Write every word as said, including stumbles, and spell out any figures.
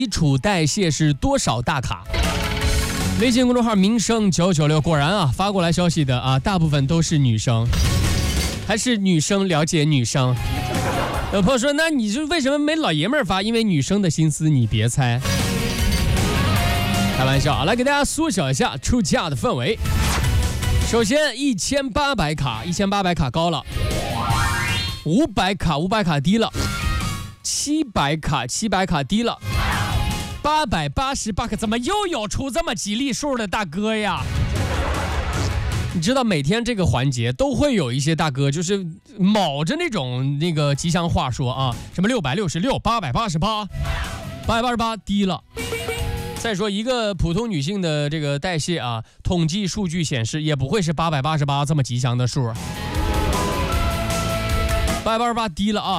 基础代谢是多少大卡？微信公众号民生九九六，果然啊，发过来消息的啊，大部分都是女生，还是女生了解女生。有朋友说，那你就为什么没老爷们儿发？因为女生的心思你别猜。开玩笑啊，来给大家缩小一下出价的氛围。首先，一千八百卡，一千八百卡高了；五百卡，五百卡低了；七百卡，七百卡低了；八百八十八卡，怎么又有出这么吉利数的大哥呀？你知道每天这个环节都会有一些大哥就是卯着那种那个吉祥话说啊，什么六百六十六、八百八十八、八百八十八低了。再说一个普通女性的这个代谢啊，统计数据显示也不会是八百八十八这么吉祥的数，八百八十八低了啊。